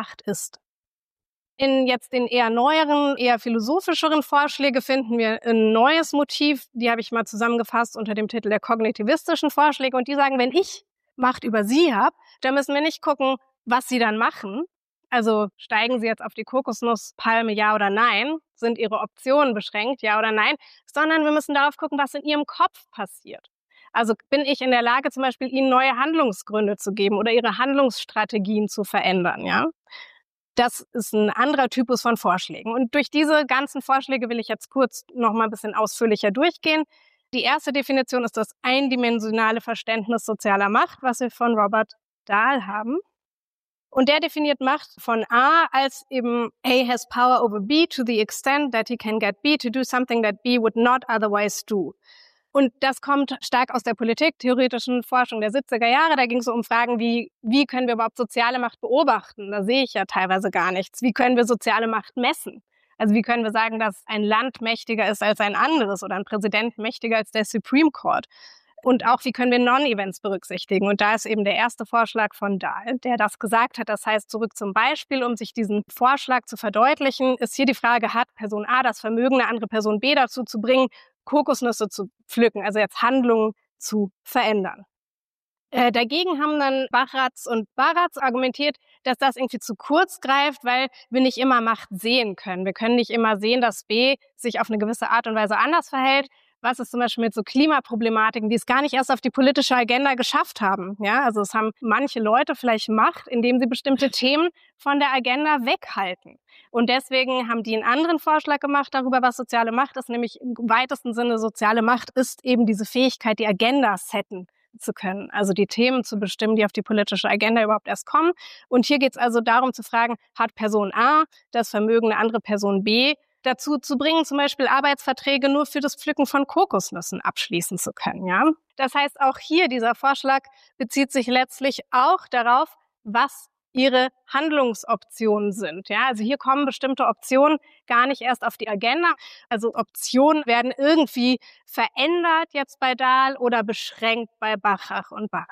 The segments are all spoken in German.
Macht ist. In jetzt den eher neueren, eher philosophischeren Vorschläge finden wir ein neues Motiv. Die habe ich mal zusammengefasst unter dem Titel der kognitivistischen Vorschläge. Und die sagen, wenn ich Macht über Sie habe, dann müssen wir nicht gucken, was Sie dann machen. Also steigen Sie jetzt auf die Kokosnusspalme, ja oder nein? Sind Ihre Optionen beschränkt, ja oder nein? Sondern wir müssen darauf gucken, was in Ihrem Kopf passiert. Also bin ich in der Lage, zum Beispiel Ihnen neue Handlungsgründe zu geben oder Ihre Handlungsstrategien zu verändern, ja? Das ist ein anderer Typus von Vorschlägen. Und durch diese ganzen Vorschläge will ich jetzt kurz noch mal ein bisschen ausführlicher durchgehen. Die erste Definition ist das eindimensionale Verständnis sozialer Macht, was wir von Robert Dahl haben. Und der definiert Macht von A als eben A has power over B to the extent that he can get B to do something that B would not otherwise do. Und das kommt stark aus der politiktheoretischen Forschung der 70er Jahre. Da ging es so um Fragen wie können wir überhaupt soziale Macht beobachten? Da sehe ich ja teilweise gar nichts. Wie können wir soziale Macht messen? Also wie können wir sagen, dass ein Land mächtiger ist als ein anderes oder ein Präsident mächtiger als der Supreme Court? Und auch, wie können wir Non-Events berücksichtigen? Und da ist eben der erste Vorschlag von Dahl, der das gesagt hat. Das heißt, zurück zum Beispiel, um sich diesen Vorschlag zu verdeutlichen, ist hier die Frage, hat Person A das Vermögen, eine andere Person B dazu zu bringen, Kokosnüsse zu pflücken, also jetzt Handlungen zu verändern. Dagegen haben dann Bachratz und Baratz argumentiert, dass das irgendwie zu kurz greift, weil wir nicht immer Macht sehen können. Wir können nicht immer sehen, dass B sich auf eine gewisse Art und Weise anders verhält. Was ist zum Beispiel mit so Klimaproblematiken, die es gar nicht erst auf die politische Agenda geschafft haben? Ja, also es haben manche Leute vielleicht Macht, indem sie bestimmte Themen von der Agenda weghalten. Und deswegen haben die einen anderen Vorschlag gemacht darüber, was soziale Macht ist, nämlich im weitesten Sinne soziale Macht ist eben diese Fähigkeit, die Agenda setten zu können, also die Themen zu bestimmen, die auf die politische Agenda überhaupt erst kommen. Und hier geht es also darum zu fragen, hat Person A das Vermögen, eine andere Person B dazu zu bringen, zum Beispiel Arbeitsverträge nur für das Pflücken von Kokosnüssen abschließen zu können. Ja? Das heißt, auch hier dieser Vorschlag bezieht sich letztlich auch darauf, was ihre Handlungsoptionen sind. Ja? Also hier kommen bestimmte Optionen gar nicht erst auf die Agenda. Also Optionen werden irgendwie verändert jetzt bei Dahl oder beschränkt bei Bachrach und Baratz.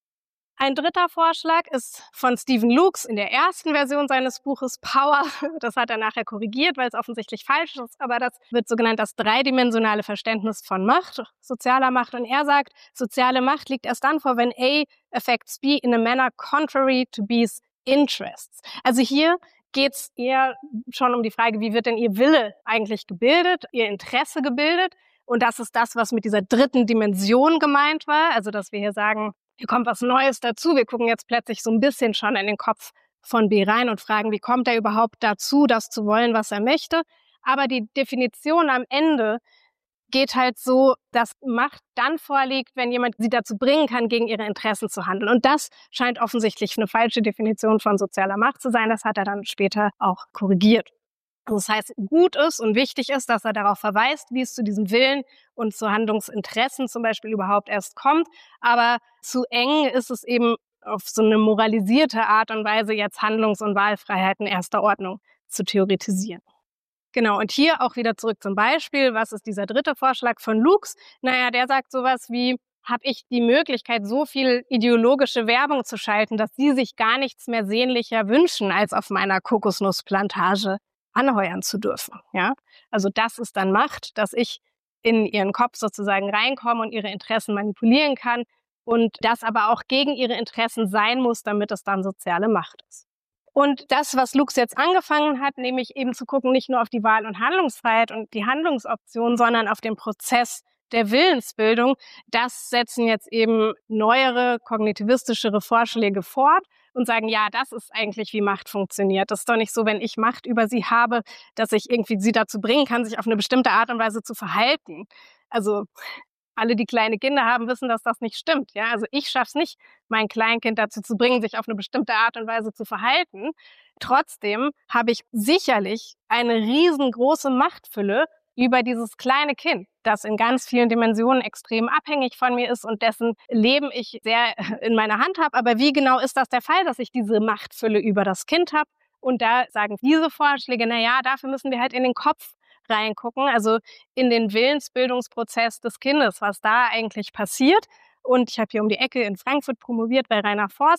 Ein dritter Vorschlag ist von Stephen Lukes in der ersten Version seines Buches Power. Das hat er nachher korrigiert, weil es offensichtlich falsch ist. Aber das wird so genannt das dreidimensionale Verständnis von Macht, sozialer Macht. Und er sagt, soziale Macht liegt erst dann vor, wenn A affects B in a manner contrary to B's interests. Also hier geht es eher schon um die Frage, wie wird denn ihr Wille eigentlich gebildet, ihr Interesse gebildet? Und das ist das, was mit dieser dritten Dimension gemeint war. Also dass wir hier sagen, hier kommt was Neues dazu. Wir gucken jetzt plötzlich so ein bisschen schon in den Kopf von B rein und fragen, wie kommt er überhaupt dazu, das zu wollen, was er möchte. Aber die Definition am Ende geht halt so, dass Macht dann vorliegt, wenn jemand sie dazu bringen kann, gegen ihre Interessen zu handeln. Und das scheint offensichtlich eine falsche Definition von sozialer Macht zu sein. Das hat er dann später auch korrigiert. Das heißt, gut ist und wichtig ist, dass er darauf verweist, wie es zu diesem Willen und zu Handlungsinteressen zum Beispiel überhaupt erst kommt. Aber zu eng ist es eben auf so eine moralisierte Art und Weise, jetzt Handlungs- und Wahlfreiheiten erster Ordnung zu theoretisieren. Genau, und hier auch wieder zurück zum Beispiel. Was ist dieser dritte Vorschlag von Lukes? Naja, der sagt sowas wie, habe ich die Möglichkeit, so viel ideologische Werbung zu schalten, dass sie sich gar nichts mehr sehnlicher wünschen, als auf meiner Kokosnussplantage anheuern zu dürfen. Ja? Also das ist dann Macht, dass ich in ihren Kopf sozusagen reinkomme und ihre Interessen manipulieren kann und das aber auch gegen ihre Interessen sein muss, damit es dann soziale Macht ist. Und das, was Lukes jetzt angefangen hat, nämlich eben zu gucken, nicht nur auf die Wahl- und Handlungsfreiheit und die Handlungsoptionen, sondern auf den Prozess der Willensbildung, das setzen jetzt eben neuere, kognitivistischere Vorschläge fort und sagen, ja, das ist eigentlich, wie Macht funktioniert. Das ist doch nicht so, wenn ich Macht über sie habe, dass ich irgendwie sie dazu bringen kann, sich auf eine bestimmte Art und Weise zu verhalten. Also alle, die kleine Kinder haben, wissen, dass das nicht stimmt. Ja? Also ich schaffe es nicht, mein Kleinkind dazu zu bringen, sich auf eine bestimmte Art und Weise zu verhalten. Trotzdem habe ich sicherlich eine riesengroße Machtfülle über dieses kleine Kind, das in ganz vielen Dimensionen extrem abhängig von mir ist und dessen Leben ich sehr in meiner Hand habe. Aber wie genau ist das der Fall, dass ich diese Machtfülle über das Kind habe? Und da sagen diese Vorschläge, naja, dafür müssen wir halt in den Kopf reingucken, also in den Willensbildungsprozess des Kindes, was da eigentlich passiert. Und ich habe hier um die Ecke in Frankfurt promoviert bei Rainer Forst.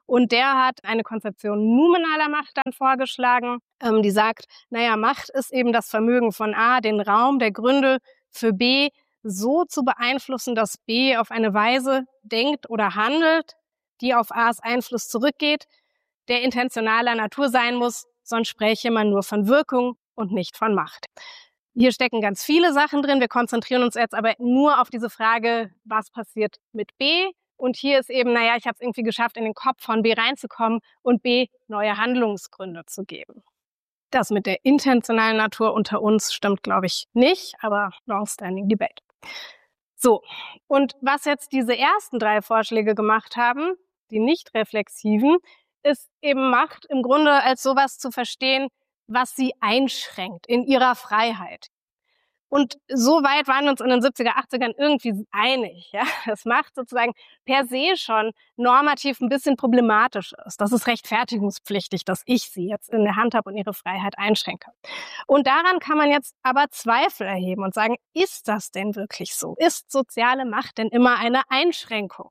Und der hat eine Konzeption nominaler Macht dann vorgeschlagen, die sagt, naja, Macht ist eben das Vermögen von A, den Raum der Gründe für B so zu beeinflussen, dass B auf eine Weise denkt oder handelt, die auf A's Einfluss zurückgeht, der intentionaler Natur sein muss, sonst spräche man nur von Wirkung und nicht von Macht. Hier stecken ganz viele Sachen drin. Wir konzentrieren uns jetzt aber nur auf diese Frage, was passiert mit B? Und hier ist eben, naja, ich habe es irgendwie geschafft, in den Kopf von B reinzukommen und B neue Handlungsgründe zu geben. Das mit der intentionalen Natur unter uns stimmt, glaube ich, nicht, aber long-standing debate. So, und was jetzt diese ersten 3 Vorschläge gemacht haben, die nicht reflexiven, ist eben Macht im Grunde als sowas zu verstehen, was sie einschränkt in ihrer Freiheit. Und so weit waren wir uns in den 70er, 80ern irgendwie einig. Ja? Das Macht sozusagen per se schon normativ ein bisschen problematisch ist. Das ist rechtfertigungspflichtig, dass ich sie jetzt in der Hand habe und ihre Freiheit einschränke. Und daran kann man jetzt aber Zweifel erheben und sagen, ist das denn wirklich so? Ist soziale Macht denn immer eine Einschränkung?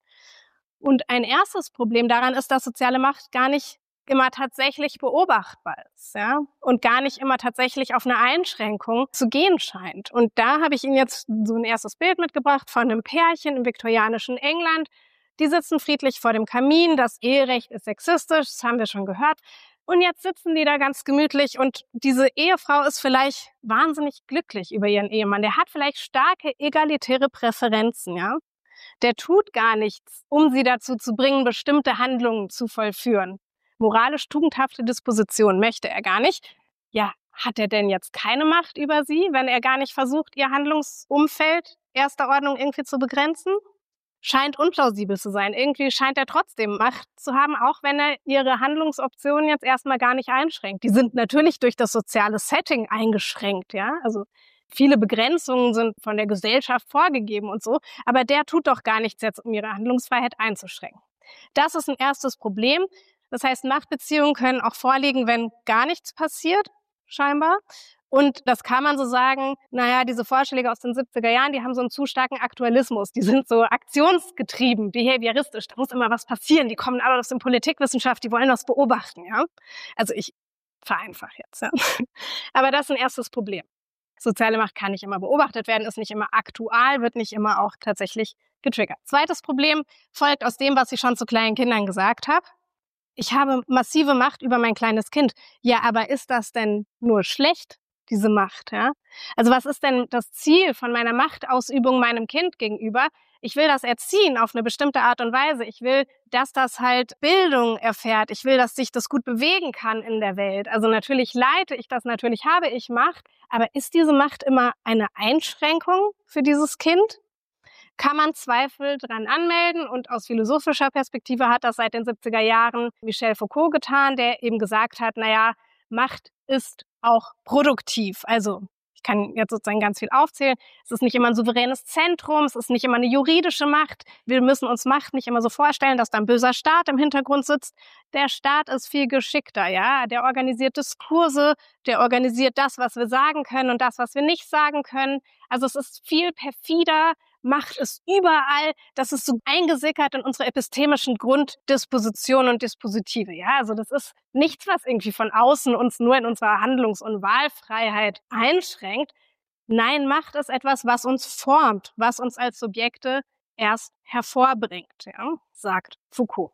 Und ein erstes Problem daran ist, dass soziale Macht gar nicht immer tatsächlich beobachtbar ist, ja, und gar nicht immer tatsächlich auf eine Einschränkung zu gehen scheint. Und da habe ich Ihnen jetzt so ein erstes Bild mitgebracht von einem Pärchen im viktorianischen England. Die sitzen friedlich vor dem Kamin, das Eherecht ist sexistisch, das haben wir schon gehört. Und jetzt sitzen die da ganz gemütlich und diese Ehefrau ist vielleicht wahnsinnig glücklich über ihren Ehemann. Der hat vielleicht starke egalitäre Präferenzen, ja. Der tut gar nichts, um sie dazu zu bringen, bestimmte Handlungen zu vollführen. Moralisch tugendhafte Disposition möchte er gar nicht. Ja, hat er denn jetzt keine Macht über sie, wenn er gar nicht versucht, ihr Handlungsumfeld erster Ordnung irgendwie zu begrenzen? Scheint unplausibel zu sein. Irgendwie scheint er trotzdem Macht zu haben, auch wenn er ihre Handlungsoptionen jetzt erstmal gar nicht einschränkt. Die sind natürlich durch das soziale Setting eingeschränkt, ja. Also viele Begrenzungen sind von der Gesellschaft vorgegeben und so, aber der tut doch gar nichts jetzt, um ihre Handlungsfreiheit einzuschränken. Das ist ein erstes Problem. Das heißt, Machtbeziehungen können auch vorliegen, wenn gar nichts passiert, scheinbar. Und das kann man so sagen, naja, diese Vorschläge aus den 70er Jahren, die haben so einen zu starken Aktualismus. Die sind so aktionsgetrieben, behavioristisch. Da muss immer was passieren. Die kommen alle aus der Politikwissenschaft, die wollen das beobachten, ja. Also ich vereinfache jetzt, ja. Aber das ist ein erstes Problem. Soziale Macht kann nicht immer beobachtet werden, ist nicht immer aktual, wird nicht immer auch tatsächlich getriggert. Zweites Problem folgt aus dem, was ich schon zu kleinen Kindern gesagt habe. Ich habe massive Macht über mein kleines Kind. Ja, aber ist das denn nur schlecht, diese Macht? Ja? Also was ist denn das Ziel von meiner Machtausübung meinem Kind gegenüber? Ich will das erziehen auf eine bestimmte Art und Weise. Ich will, dass das halt Bildung erfährt. Ich will, dass sich das gut bewegen kann in der Welt. Also natürlich leite ich das, natürlich habe ich Macht. Aber ist diese Macht immer eine Einschränkung für dieses Kind? Kann man Zweifel dran anmelden und aus philosophischer Perspektive hat das seit den 70er Jahren Michel Foucault getan, der eben gesagt hat, naja, Macht ist auch produktiv. Also ich kann jetzt sozusagen ganz viel aufzählen. Es ist nicht immer ein souveränes Zentrum, es ist nicht immer eine juridische Macht. Wir müssen uns Macht nicht immer so vorstellen, dass da ein böser Staat im Hintergrund sitzt. Der Staat ist viel geschickter, ja. Der organisiert Diskurse, der organisiert das, was wir sagen können und das, was wir nicht sagen können. Also es ist viel perfider. Macht ist überall, das ist so eingesickert in unsere epistemischen Grunddispositionen und Dispositive. Ja, also das ist nichts, was irgendwie von außen uns nur in unserer Handlungs- und Wahlfreiheit einschränkt. Nein, Macht ist etwas, was uns formt, was uns als Subjekte erst hervorbringt, ja, sagt Foucault.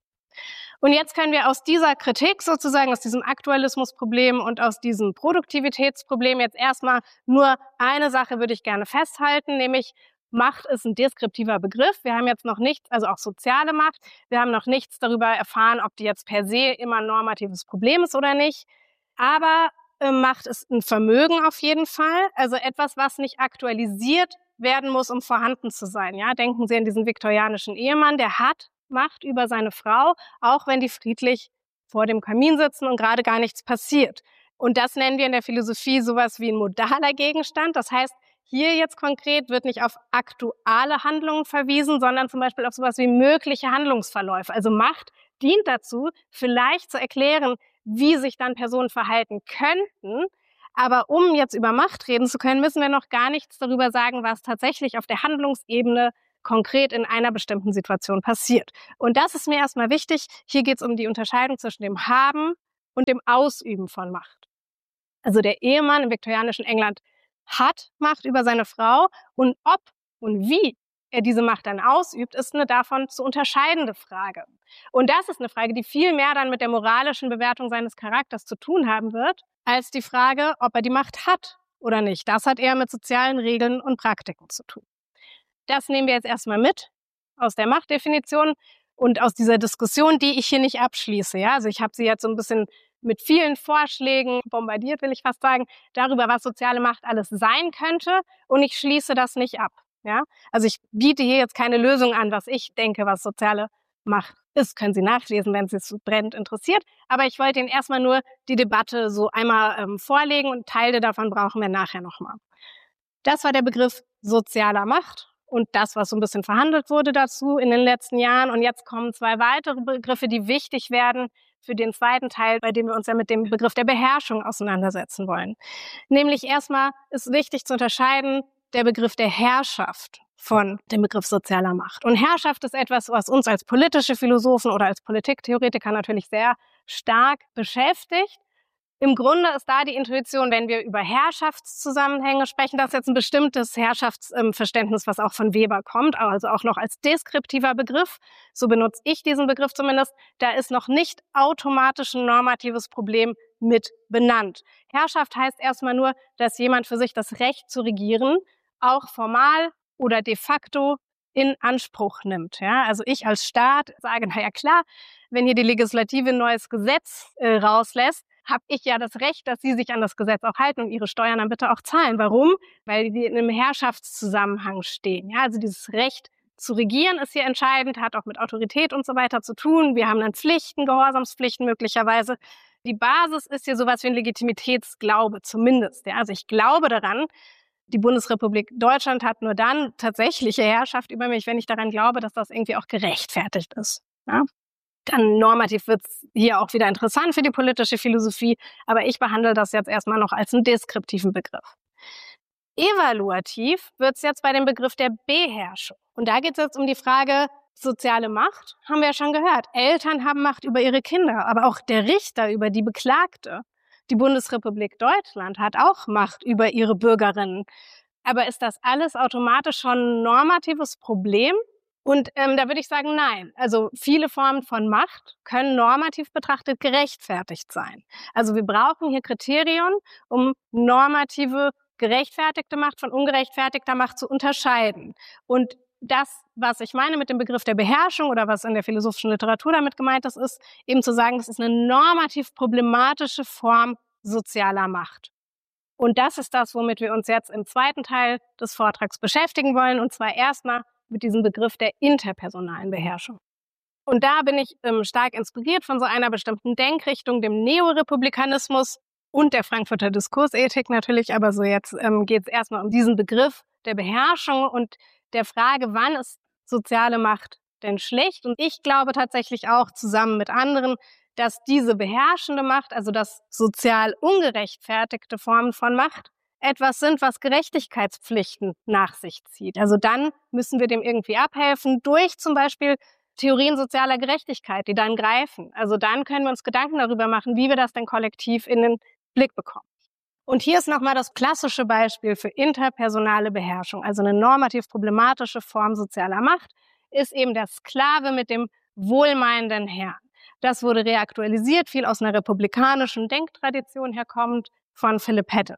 Und jetzt können wir aus dieser Kritik sozusagen, aus diesem Aktualismusproblem und aus diesem Produktivitätsproblem jetzt erstmal nur eine Sache würde ich gerne festhalten, nämlich Macht ist ein deskriptiver Begriff. Wir haben jetzt noch nichts, also auch soziale Macht, wir haben noch nichts darüber erfahren, ob die jetzt per se immer ein normatives Problem ist oder nicht. Aber Macht ist ein Vermögen auf jeden Fall, also etwas, was nicht aktualisiert werden muss, um vorhanden zu sein. Ja, denken Sie an diesen viktorianischen Ehemann, der hat Macht über seine Frau, auch wenn die friedlich vor dem Kamin sitzen und gerade gar nichts passiert. Und das nennen wir in der Philosophie sowas wie ein modaler Gegenstand. Das heißt, hier jetzt konkret wird nicht auf aktuelle Handlungen verwiesen, sondern zum Beispiel auf sowas wie mögliche Handlungsverläufe. Also Macht dient dazu, vielleicht zu erklären, wie sich dann Personen verhalten könnten. Aber um jetzt über Macht reden zu können, müssen wir noch gar nichts darüber sagen, was tatsächlich auf der Handlungsebene konkret in einer bestimmten Situation passiert. Und das ist mir erstmal wichtig. Hier geht es um die Unterscheidung zwischen dem Haben und dem Ausüben von Macht. Also der Ehemann im viktorianischen England hat Macht über seine Frau und ob und wie er diese Macht dann ausübt, ist eine davon zu unterscheidende Frage. Und das ist eine Frage, die viel mehr dann mit der moralischen Bewertung seines Charakters zu tun haben wird, als die Frage, ob er die Macht hat oder nicht. Das hat eher mit sozialen Regeln und Praktiken zu tun. Das nehmen wir jetzt erstmal mit aus der Machtdefinition und aus dieser Diskussion, die ich hier nicht abschließe. Ja? Also ich habe sie jetzt so ein bisschen mit vielen Vorschlägen bombardiert, will ich fast sagen, darüber, was soziale Macht alles sein könnte. Und ich schließe das nicht ab. Ja? Also ich biete hier jetzt keine Lösung an, was ich denke, was soziale Macht ist. Können Sie nachlesen, wenn Sie es so brennend interessiert. Aber ich wollte Ihnen erstmal nur die Debatte so einmal vorlegen und Teile davon brauchen wir nachher nochmal. Das war der Begriff sozialer Macht und das, was so ein bisschen verhandelt wurde dazu in den letzten Jahren. Und jetzt kommen zwei weitere Begriffe, die wichtig werden für den zweiten Teil, bei dem wir uns ja mit dem Begriff der Beherrschung auseinandersetzen wollen. Nämlich erstmal ist wichtig zu unterscheiden der Begriff der Herrschaft von dem Begriff sozialer Macht. Und Herrschaft ist etwas, was uns als politische Philosophen oder als Politiktheoretiker natürlich sehr stark beschäftigt. Im Grunde ist da die Intuition, wenn wir über Herrschaftszusammenhänge sprechen, das ist jetzt ein bestimmtes Herrschaftsverständnis, was auch von Weber kommt, also auch noch als deskriptiver Begriff. So benutze ich diesen Begriff zumindest. Da ist noch nicht automatisch ein normatives Problem mit benannt. Herrschaft heißt erstmal nur, dass jemand für sich das Recht zu regieren auch formal oder de facto in Anspruch nimmt. Ja? Also ich als Staat sage, na ja klar, wenn hier die Legislative ein neues Gesetz rauslässt, habe ich ja das Recht, dass Sie sich an das Gesetz auch halten und Ihre Steuern dann bitte auch zahlen. Warum? Weil die in einem Herrschaftszusammenhang stehen. Ja, also dieses Recht zu regieren ist hier entscheidend, hat auch mit Autorität und so weiter zu tun. Wir haben dann Pflichten, Gehorsamspflichten möglicherweise. Die Basis ist hier sowas wie ein Legitimitätsglaube zumindest. Ja, also ich glaube daran, die Bundesrepublik Deutschland hat nur dann tatsächliche Herrschaft über mich, wenn ich daran glaube, dass das irgendwie auch gerechtfertigt ist. Ja? Dann normativ wird es hier auch wieder interessant für die politische Philosophie, aber ich behandle das jetzt erstmal noch als einen deskriptiven Begriff. Evaluativ wird es jetzt bei dem Begriff der Beherrschung. Und da geht es jetzt um die Frage, soziale Macht, haben wir ja schon gehört. Eltern haben Macht über ihre Kinder, aber auch der Richter über die Beklagte. Die Bundesrepublik Deutschland hat auch Macht über ihre Bürgerinnen. Aber ist das alles automatisch schon ein normatives Problem? Und da würde ich sagen, nein. Also viele Formen von Macht können normativ betrachtet gerechtfertigt sein. Also wir brauchen hier Kriterien, um normative, gerechtfertigte Macht von ungerechtfertigter Macht zu unterscheiden. Und das, was ich meine mit dem Begriff der Beherrschung oder was in der philosophischen Literatur damit gemeint ist eben zu sagen, das ist eine normativ problematische Form sozialer Macht. Und das ist das, womit wir uns jetzt im zweiten Teil des Vortrags beschäftigen wollen, und zwar erstmal mit diesem Begriff der interpersonalen Beherrschung. Und da bin ich stark inspiriert von so einer bestimmten Denkrichtung, dem Neorepublikanismus und der Frankfurter Diskursethik natürlich, aber so jetzt geht es erstmal um diesen Begriff der Beherrschung und der Frage, wann ist soziale Macht denn schlecht? Und ich glaube tatsächlich auch zusammen mit anderen, dass diese beherrschende Macht, also dass sozial ungerechtfertigte Formen von Macht, etwas sind, was Gerechtigkeitspflichten nach sich zieht. Also dann müssen wir dem irgendwie abhelfen durch zum Beispiel Theorien sozialer Gerechtigkeit, die dann greifen. Also dann können wir uns Gedanken darüber machen, wie wir das denn kollektiv in den Blick bekommen. Und hier ist nochmal das klassische Beispiel für interpersonale Beherrschung, also eine normativ problematische Form sozialer Macht, ist eben der Sklave mit dem wohlmeinenden Herrn. Das wurde reaktualisiert, viel aus einer republikanischen Denktradition herkommend von Philip Pettit.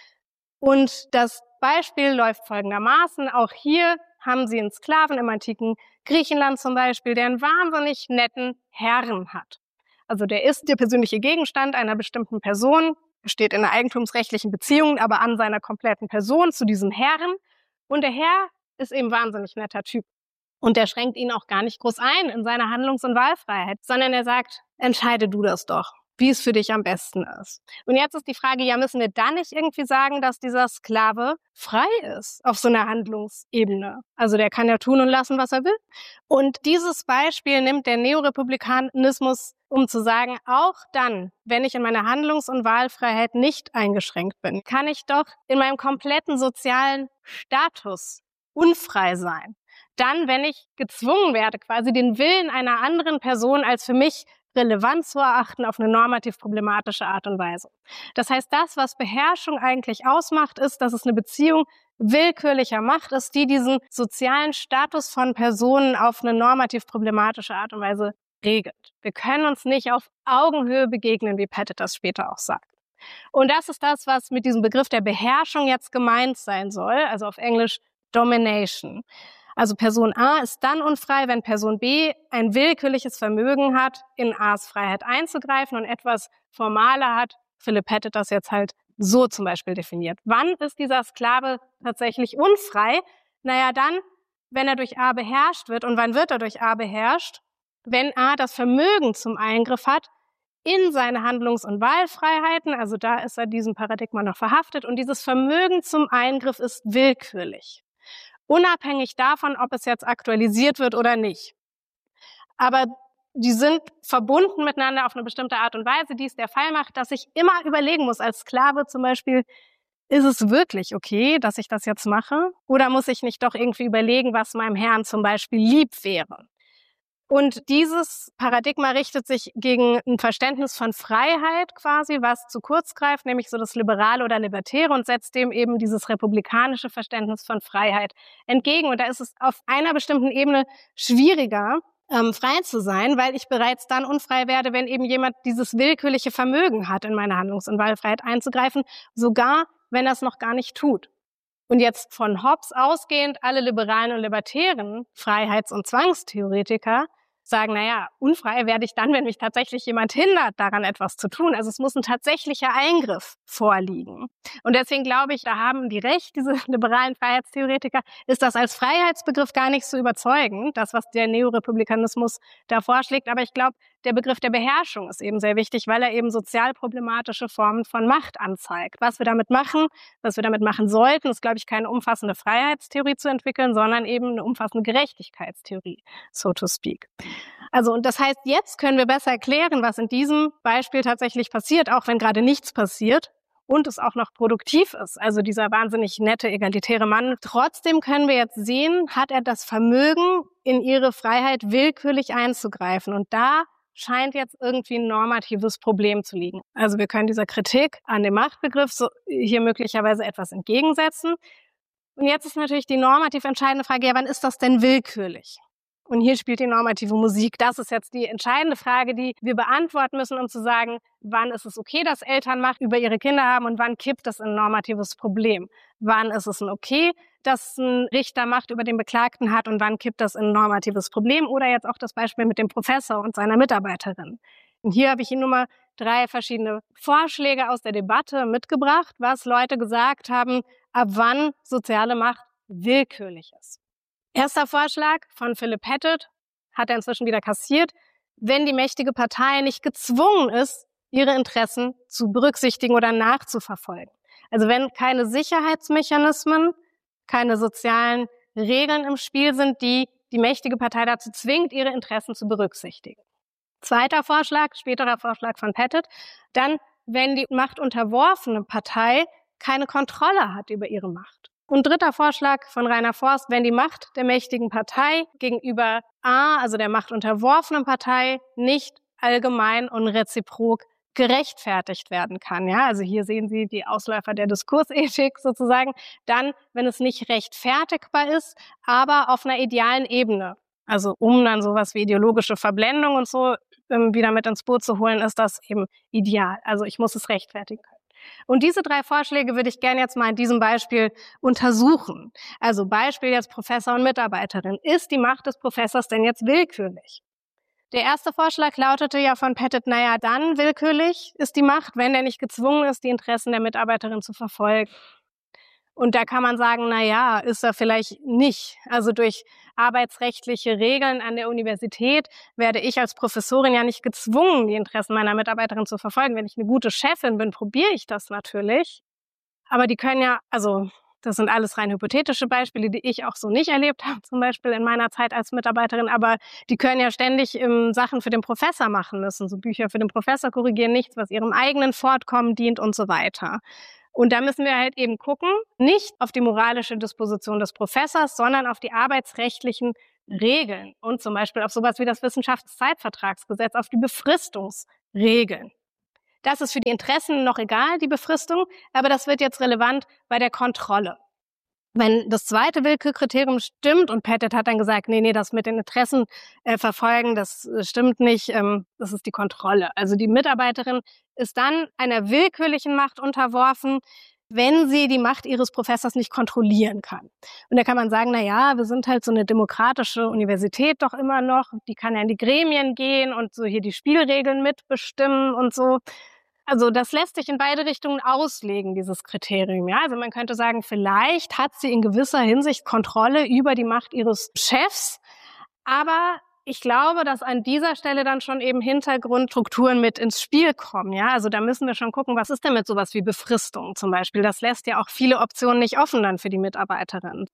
Und das Beispiel läuft folgendermaßen. Auch hier haben Sie einen Sklaven im antiken Griechenland zum Beispiel, der einen wahnsinnig netten Herren hat. Also der ist der persönliche Gegenstand einer bestimmten Person, steht in einer eigentumsrechtlichen Beziehung, aber an seiner kompletten Person zu diesem Herren. Und der Herr ist eben ein wahnsinnig netter Typ. Und der schränkt ihn auch gar nicht groß ein in seiner Handlungs- und Wahlfreiheit, sondern er sagt, entscheide du das doch, wie es für dich am besten ist. Und jetzt ist die Frage, ja, müssen wir dann nicht irgendwie sagen, dass dieser Sklave frei ist auf so einer Handlungsebene? Also der kann ja tun und lassen, was er will. Und dieses Beispiel nimmt der Neorepublikanismus, um zu sagen, auch dann, wenn ich in meiner Handlungs- und Wahlfreiheit nicht eingeschränkt bin, kann ich doch in meinem kompletten sozialen Status unfrei sein. dann, wenn ich gezwungen werde, quasi den Willen einer anderen Person als für mich relevant zu erachten auf eine normativ problematische Art und Weise. Das heißt, das, was Beherrschung eigentlich ausmacht, ist, dass es eine Beziehung willkürlicher Macht ist, die diesen sozialen Status von Personen auf eine normativ problematische Art und Weise regelt. Wir können uns nicht auf Augenhöhe begegnen, wie Pettit das später auch sagt. Und das ist das, was mit diesem Begriff der Beherrschung jetzt gemeint sein soll, also auf Englisch Domination. Also Person A ist dann unfrei, wenn Person B ein willkürliches Vermögen hat, in A's Freiheit einzugreifen und etwas formaler hat. Philipp Pettit das jetzt halt so zum Beispiel definiert. Wann ist dieser Sklave tatsächlich unfrei? Naja, dann, wenn er durch A beherrscht wird. Und wann wird er durch A beherrscht? Wenn A das Vermögen zum Eingriff hat in seine Handlungs- und Wahlfreiheiten, also da ist er diesem Paradigma noch verhaftet, und dieses Vermögen zum Eingriff ist willkürlich. Unabhängig davon, ob es jetzt aktualisiert wird oder nicht. Aber die sind verbunden miteinander auf eine bestimmte Art und Weise, die es der Fall macht, dass ich immer überlegen muss, als Sklave zum Beispiel, ist es wirklich okay, dass ich das jetzt mache? Oder muss ich nicht doch irgendwie überlegen, was meinem Herrn zum Beispiel lieb wäre? Und dieses Paradigma richtet sich gegen ein Verständnis von Freiheit quasi, was zu kurz greift, nämlich so das Liberale oder Libertäre, und setzt dem eben dieses republikanische Verständnis von Freiheit entgegen. Und da ist es auf einer bestimmten Ebene schwieriger, frei zu sein, weil ich bereits dann unfrei werde, wenn eben jemand dieses willkürliche Vermögen hat, in meine Handlungs- und Wahlfreiheit einzugreifen, sogar wenn er es noch gar nicht tut. Und jetzt von Hobbes ausgehend, alle liberalen und libertären Freiheits- und Zwangstheoretiker sagen, naja, unfrei werde ich dann, wenn mich tatsächlich jemand hindert, daran etwas zu tun. Also es muss ein tatsächlicher Eingriff vorliegen. Und deswegen glaube ich, da haben die recht, diese liberalen Freiheitstheoretiker, ist das als Freiheitsbegriff gar nicht so überzeugend, das, was der Neorepublikanismus da vorschlägt. Aber ich glaube, der Begriff der Beherrschung ist eben sehr wichtig, weil er eben sozial problematische Formen von Macht anzeigt. Was wir damit machen, was wir damit machen sollten, ist, glaube ich, keine umfassende Freiheitstheorie zu entwickeln, sondern eben eine umfassende Gerechtigkeitstheorie, so to speak. Also, und das heißt, jetzt können wir besser erklären, was in diesem Beispiel tatsächlich passiert, auch wenn gerade nichts passiert und es auch noch produktiv ist. Also dieser wahnsinnig nette, egalitäre Mann. Trotzdem können wir jetzt sehen, hat er das Vermögen, in ihre Freiheit willkürlich einzugreifen. Und da scheint jetzt irgendwie ein normatives Problem zu liegen. Also wir können dieser Kritik an dem Machtbegriff hier möglicherweise etwas entgegensetzen. Und jetzt ist natürlich die normativ entscheidende Frage, ja, wann ist das denn willkürlich? Und hier spielt die normative Musik. Das ist jetzt die entscheidende Frage, die wir beantworten müssen, um zu sagen, wann ist es okay, dass Eltern Macht über ihre Kinder haben und wann kippt es in ein normatives Problem? Wann ist es okay, dass ein Richter Macht über den Beklagten hat und wann kippt das in ein normatives Problem? Oder jetzt auch das Beispiel mit dem Professor und seiner Mitarbeiterin. Und hier habe ich Ihnen nur mal 3 verschiedene Vorschläge aus der Debatte mitgebracht, was Leute gesagt haben, ab wann soziale Macht willkürlich ist. Erster Vorschlag von Philipp Pettit, hat er inzwischen wieder kassiert, wenn die mächtige Partei nicht gezwungen ist, ihre Interessen zu berücksichtigen oder nachzuverfolgen. Also wenn keine Sicherheitsmechanismen, keine sozialen Regeln im Spiel sind, die die mächtige Partei dazu zwingt, ihre Interessen zu berücksichtigen. Zweiter Vorschlag, späterer Vorschlag von Pettit, dann, wenn die machtunterworfene Partei keine Kontrolle hat über ihre Macht. Und dritter Vorschlag von Rainer Forst, wenn die Macht der mächtigen Partei gegenüber A, also der machtunterworfenen Partei, nicht allgemein und reziprok gerechtfertigt werden kann. Ja, also hier sehen Sie die Ausläufer der Diskursethik sozusagen. Dann, wenn es nicht rechtfertigbar ist, aber auf einer idealen Ebene. Also um dann sowas wie ideologische Verblendung und so wieder mit ins Boot zu holen, ist das eben ideal. Also ich muss es rechtfertigen können. Und diese 3 Vorschläge würde ich gerne jetzt mal in diesem Beispiel untersuchen. Also Beispiel jetzt Professor und Mitarbeiterin. Ist die Macht des Professors denn jetzt willkürlich? Der erste Vorschlag lautete ja von Pettit, naja, dann willkürlich ist die Macht, wenn er nicht gezwungen ist, die Interessen der Mitarbeiterin zu verfolgen. Und da kann man sagen, naja, ist er vielleicht nicht. Also durch arbeitsrechtliche Regeln an der Universität werde ich als Professorin ja nicht gezwungen, die Interessen meiner Mitarbeiterin zu verfolgen. Wenn ich eine gute Chefin bin, probiere ich das natürlich. Aber die können ja, also das sind alles rein hypothetische Beispiele, die ich auch so nicht erlebt habe, zum Beispiel in meiner Zeit als Mitarbeiterin. Aber die können ja ständig Sachen für den Professor machen müssen, so Bücher für den Professor korrigieren, nichts, was ihrem eigenen Fortkommen dient und so weiter. Und da müssen wir halt eben gucken, nicht auf die moralische Disposition des Professors, sondern auf die arbeitsrechtlichen Regeln und zum Beispiel auf sowas wie das Wissenschaftszeitvertragsgesetz, auf die Befristungsregeln. Das ist für die Interessen noch egal, die Befristung, aber das wird jetzt relevant bei der Kontrolle. Wenn das zweite Willkürkriterium stimmt und Pettit hat dann gesagt, nee, das mit den Interessen verfolgen, das stimmt nicht, das ist die Kontrolle. Also die Mitarbeiterin ist dann einer willkürlichen Macht unterworfen, wenn sie die Macht ihres Professors nicht kontrollieren kann. Und da kann man sagen, wir sind halt so eine demokratische Universität doch immer noch, die kann ja in die Gremien gehen und so hier die Spielregeln mitbestimmen und so. Also das lässt sich in beide Richtungen auslegen, dieses Kriterium. Ja? Also man könnte sagen, vielleicht hat sie in gewisser Hinsicht Kontrolle über die Macht ihres Chefs, aber ich glaube, dass an dieser Stelle dann schon eben Hintergrundstrukturen mit ins Spiel kommen. Ja? Also da müssen wir schon gucken, was ist denn mit sowas wie Befristung zum Beispiel? Das lässt ja auch viele Optionen nicht offen dann für die Mitarbeiterin.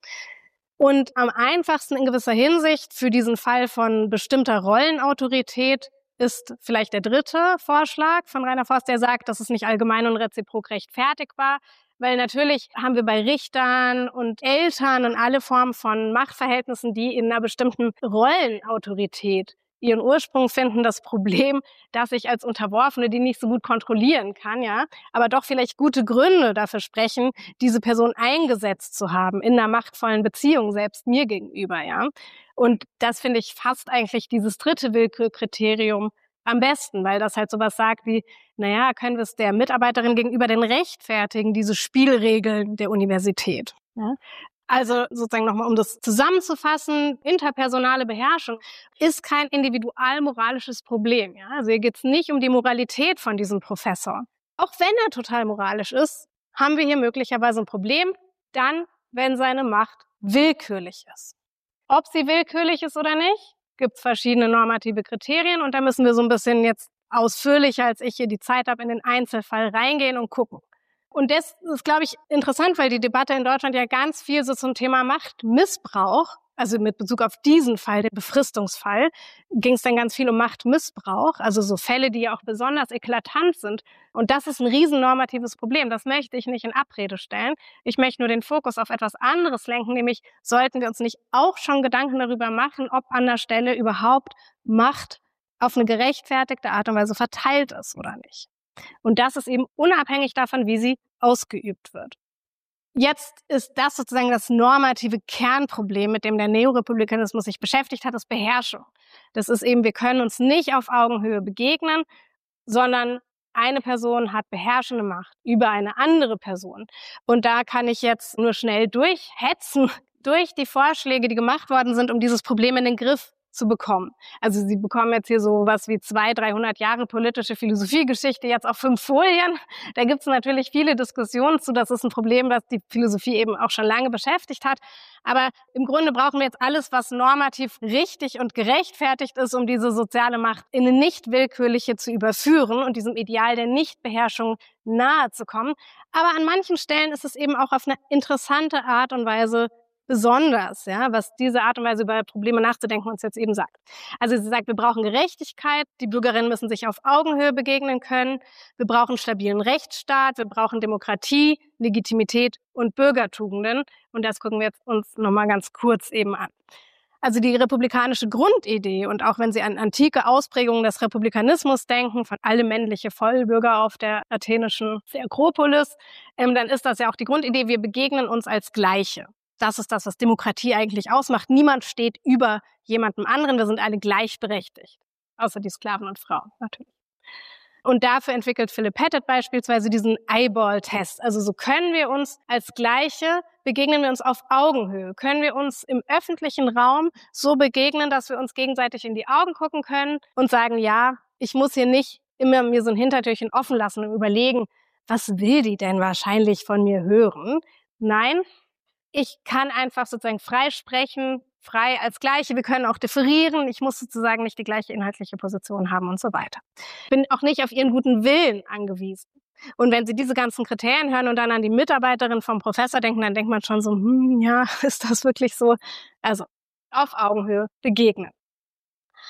Und am einfachsten in gewisser Hinsicht für diesen Fall von bestimmter Rollenautorität ist vielleicht der dritte Vorschlag von Rainer Forst, der sagt, dass es nicht allgemein und reziprok rechtfertigbar, weil natürlich haben wir bei Richtern und Eltern und alle Formen von Machtverhältnissen, die in einer bestimmten Rollenautorität ihren Ursprung finden, das Problem, dass ich als Unterworfene die nicht so gut kontrollieren kann, ja, aber doch vielleicht gute Gründe dafür sprechen, diese Person eingesetzt zu haben in einer machtvollen Beziehung, selbst mir gegenüber, ja. Und das finde ich fast eigentlich dieses dritte Willkürkriterium am besten, weil das halt sowas sagt wie, können wir es der Mitarbeiterin gegenüber denn rechtfertigen, diese Spielregeln der Universität, ja? Also sozusagen nochmal, um das zusammenzufassen, interpersonale Beherrschung ist kein individualmoralisches Problem. Ja? Also hier geht es nicht um die Moralität von diesem Professor. Auch wenn er total moralisch ist, haben wir hier möglicherweise ein Problem, dann, wenn seine Macht willkürlich ist. Ob sie willkürlich ist oder nicht, gibt es verschiedene normative Kriterien und da müssen wir so ein bisschen jetzt ausführlicher, als ich hier die Zeit habe, in den Einzelfall reingehen und gucken. Und das ist, glaube ich, interessant, weil die Debatte in Deutschland ja ganz viel so zum Thema Machtmissbrauch, also mit Bezug auf diesen Fall, den Befristungsfall, ging es dann ganz viel um Machtmissbrauch, also so Fälle, die ja auch besonders eklatant sind. Und das ist ein riesennormatives Problem. Das möchte ich nicht in Abrede stellen. Ich möchte nur den Fokus auf etwas anderes lenken, nämlich sollten wir uns nicht auch schon Gedanken darüber machen, ob an der Stelle überhaupt Macht auf eine gerechtfertigte Art und Weise verteilt ist oder nicht. Und das ist eben unabhängig davon, wie sie ausgeübt wird. Jetzt ist das sozusagen das normative Kernproblem, mit dem der Neorepublikanismus sich beschäftigt hat, ist Beherrschung. Das ist eben, wir können uns nicht auf Augenhöhe begegnen, sondern eine Person hat beherrschende Macht über eine andere Person. Und da kann ich jetzt nur schnell durchhetzen durch die Vorschläge, die gemacht worden sind, um dieses Problem in den Griff zu bekommen. Also Sie bekommen jetzt hier so was wie 200-300 Jahre politische Philosophiegeschichte, jetzt auf 5 Folien. Da gibt es natürlich viele Diskussionen zu. Das ist ein Problem, das die Philosophie eben auch schon lange beschäftigt hat. Aber im Grunde brauchen wir jetzt alles, was normativ richtig und gerechtfertigt ist, um diese soziale Macht in eine nicht willkürliche zu überführen und diesem Ideal der Nichtbeherrschung nahe zu kommen. Aber an manchen Stellen ist es eben auch auf eine interessante Art und Weise besonders, ja, was diese Art und Weise über Probleme nachzudenken uns jetzt eben sagt. Also sie sagt, wir brauchen Gerechtigkeit, die Bürgerinnen müssen sich auf Augenhöhe begegnen können, wir brauchen einen stabilen Rechtsstaat, wir brauchen Demokratie, Legitimität und Bürgertugenden. Und das gucken wir jetzt uns nochmal ganz kurz eben an. Also die republikanische Grundidee, und auch wenn Sie an antike Ausprägungen des Republikanismus denken, von alle männliche Vollbürger auf der athenischen Akropolis, dann ist das ja auch die Grundidee, wir begegnen uns als Gleiche. Das ist das, was Demokratie eigentlich ausmacht. Niemand steht über jemandem anderen. Wir sind alle gleichberechtigt. Außer die Sklaven und Frauen, natürlich. Und dafür entwickelt Philip Pettit beispielsweise diesen Eyeball-Test. Also so können wir uns als Gleiche, begegnen wir uns auf Augenhöhe. Können wir uns im öffentlichen Raum so begegnen, dass wir uns gegenseitig in die Augen gucken können und sagen, ja, ich muss hier nicht immer mir so ein Hintertürchen offen lassen und überlegen, was will die denn wahrscheinlich von mir hören? Nein, ich kann einfach sozusagen frei sprechen, frei als Gleiche. Wir können auch differieren. Ich muss sozusagen nicht die gleiche inhaltliche Position haben und so weiter. Bin auch nicht auf ihren guten Willen angewiesen. Und wenn Sie diese ganzen Kriterien hören und dann an die Mitarbeiterin vom Professor denken, dann denkt man schon so, ja, ist das wirklich so? Also auf Augenhöhe begegnen.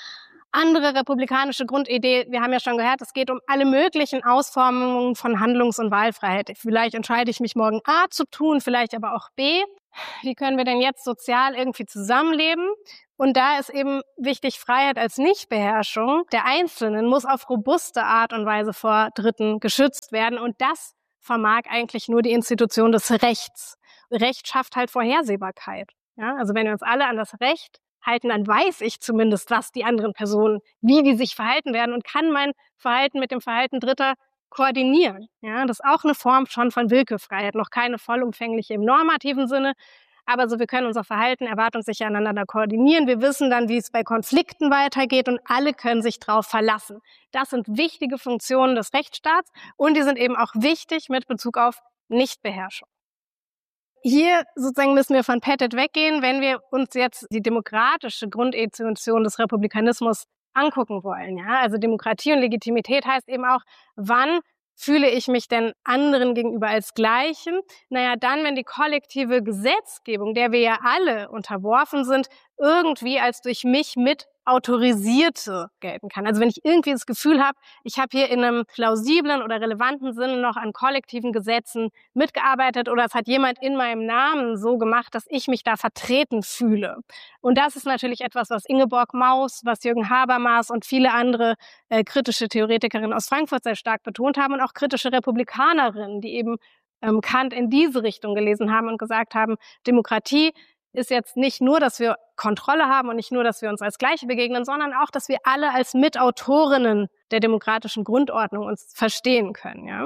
Andere republikanische Grundidee, wir haben ja schon gehört, es geht um alle möglichen Ausformungen von Handlungs- und Wahlfreiheit. Vielleicht entscheide ich mich morgen A zu tun, vielleicht aber auch B. Wie können wir denn jetzt sozial irgendwie zusammenleben? Und da ist eben wichtig, Freiheit als Nichtbeherrschung der Einzelnen muss auf robuste Art und Weise vor Dritten geschützt werden. Und das vermag eigentlich nur die Institution des Rechts. Recht schafft halt Vorhersehbarkeit. Ja, also wenn wir uns alle an das Recht halten, dann weiß ich zumindest, was die anderen Personen, wie die sich verhalten werden und kann mein Verhalten mit dem Verhalten Dritter koordinieren. Ja, das ist auch eine Form schon von Willkürfreiheit, noch keine vollumfängliche im normativen Sinne, aber so wir können unser Verhalten erwartungssicher aneinander koordinieren. Wir wissen dann, wie es bei Konflikten weitergeht und alle können sich darauf verlassen. Das sind wichtige Funktionen des Rechtsstaats und die sind eben auch wichtig mit Bezug auf Nichtbeherrschung. Hier sozusagen müssen wir von Pettit weggehen, wenn wir uns jetzt die demokratische Grundinstitution des Republikanismus angucken wollen. Ja? Also Demokratie und Legitimität heißt eben auch, wann fühle ich mich denn anderen gegenüber als Gleichen? Naja, dann, wenn die kollektive Gesetzgebung, der wir ja alle unterworfen sind, irgendwie als durch mich mit autorisierte gelten kann. Also wenn ich irgendwie das Gefühl habe, ich habe hier in einem plausiblen oder relevanten Sinne noch an kollektiven Gesetzen mitgearbeitet oder es hat jemand in meinem Namen so gemacht, dass ich mich da vertreten fühle. Und das ist natürlich etwas, was Ingeborg Maus, was Jürgen Habermas und viele andere kritische Theoretikerinnen aus Frankfurt sehr stark betont haben und auch kritische Republikanerinnen, die eben Kant in diese Richtung gelesen haben und gesagt haben, Demokratie ist jetzt nicht nur, dass wir Kontrolle haben und nicht nur, dass wir uns als Gleiche begegnen, sondern auch, dass wir alle als Mitautorinnen der demokratischen Grundordnung uns verstehen können. Ja?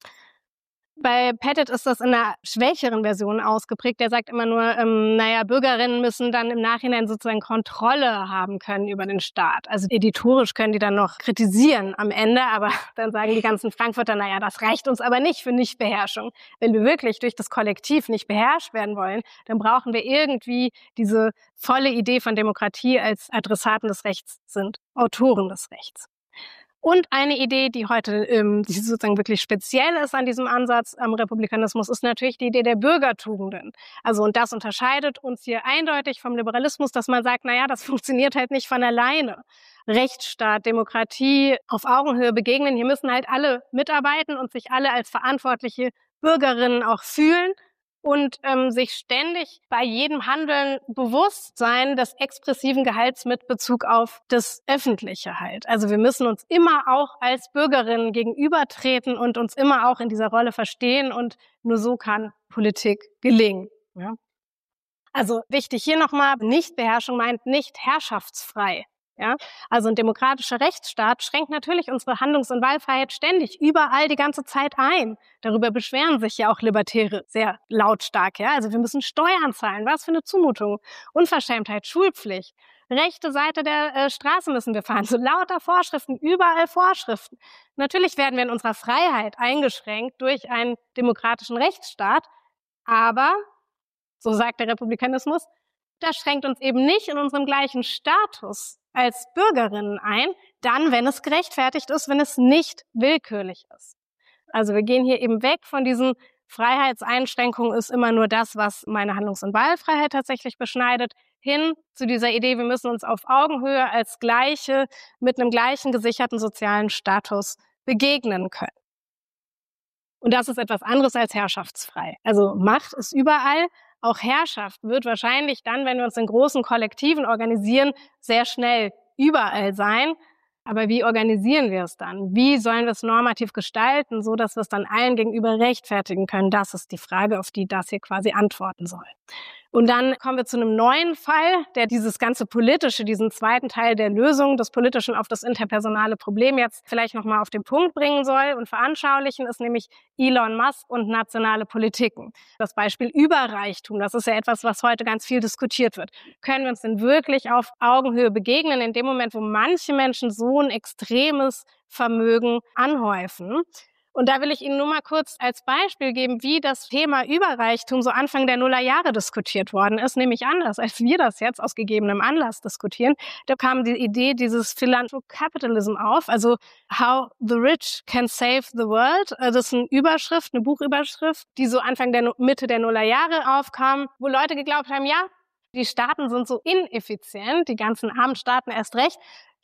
Bei Pettit ist das in einer schwächeren Version ausgeprägt. Der sagt immer nur, Bürgerinnen müssen dann im Nachhinein sozusagen Kontrolle haben können über den Staat. Also editorisch können die dann noch kritisieren am Ende, aber dann sagen die ganzen Frankfurter, das reicht uns aber nicht für Nichtbeherrschung. Wenn wir wirklich durch das Kollektiv nicht beherrscht werden wollen, dann brauchen wir irgendwie diese volle Idee von Demokratie als Adressaten des Rechts sind, Autoren des Rechts. Und eine Idee, die heute die sozusagen wirklich speziell ist an diesem Ansatz am Republikanismus, ist natürlich die Idee der Bürgertugenden. Also, und das unterscheidet uns hier eindeutig vom Liberalismus, dass man sagt, das funktioniert halt nicht von alleine. Rechtsstaat, Demokratie auf Augenhöhe begegnen, hier müssen halt alle mitarbeiten und sich alle als verantwortliche Bürgerinnen auch fühlen. Und sich ständig bei jedem Handeln bewusst sein des expressiven Gehalts mit Bezug auf das Öffentliche halt. Also wir müssen uns immer auch als Bürgerinnen gegenübertreten und uns immer auch in dieser Rolle verstehen und nur so kann Politik gelingen. Ja? Also wichtig hier nochmal, Nichtbeherrschung meint nicht herrschaftsfrei. Ja, also ein demokratischer Rechtsstaat schränkt natürlich unsere Handlungs- und Wahlfreiheit ständig überall die ganze Zeit ein. Darüber beschweren sich ja auch Libertäre sehr lautstark. Ja, also wir müssen Steuern zahlen. Was für eine Zumutung. Unverschämtheit, Schulpflicht. Rechte Seite der Straße müssen wir fahren. So lauter Vorschriften, überall Vorschriften. Natürlich werden wir in unserer Freiheit eingeschränkt durch einen demokratischen Rechtsstaat. Aber, so sagt der Republikanismus, das schränkt uns eben nicht in unserem gleichen Status als Bürgerinnen ein, dann, wenn es gerechtfertigt ist, wenn es nicht willkürlich ist. Also wir gehen hier eben weg von diesen Freiheitseinschränkungen, ist immer nur das, was meine Handlungs- und Wahlfreiheit tatsächlich beschneidet, hin zu dieser Idee, wir müssen uns auf Augenhöhe als Gleiche mit einem gleichen gesicherten sozialen Status begegnen können. Und das ist etwas anderes als herrschaftsfrei. Also Macht ist überall. Auch Herrschaft wird wahrscheinlich dann, wenn wir uns in großen Kollektiven organisieren, sehr schnell überall sein. Aber wie organisieren wir es dann? Wie sollen wir es normativ gestalten, so dass wir es dann allen gegenüber rechtfertigen können? Das ist die Frage, auf die das hier quasi antworten soll. Und dann kommen wir zu einem neuen Fall, der dieses ganze Politische, diesen zweiten Teil der Lösung des Politischen auf das interpersonale Problem jetzt vielleicht nochmal auf den Punkt bringen soll und veranschaulichen, ist nämlich Elon Musk und nationale Politiken. Das Beispiel Überreichtum, das ist ja etwas, was heute ganz viel diskutiert wird. Können wir uns denn wirklich auf Augenhöhe begegnen, in dem Moment, wo manche Menschen so ein extremes Vermögen anhäufen? Und da will ich Ihnen nur mal kurz als Beispiel geben, wie das Thema Überreichtum so Anfang der Nullerjahre diskutiert worden ist, nämlich anders, als wir das jetzt aus gegebenem Anlass diskutieren. Da kam die Idee dieses Philanthrocapitalism auf, also How the Rich Can Save the World. Das ist eine Überschrift, eine Buchüberschrift, die so Anfang der Mitte der Nullerjahre aufkam, wo Leute geglaubt haben, ja, die Staaten sind so ineffizient, die ganzen armen Staaten erst recht.